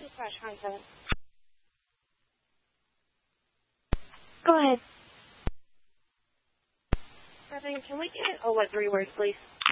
Dispatch 97. Go ahead. Can we get 3 words, please?